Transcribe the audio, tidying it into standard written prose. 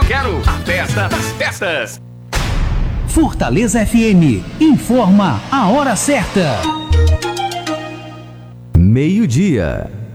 quero a festa das festas. Fortaleza FM informa a hora certa. 12:00.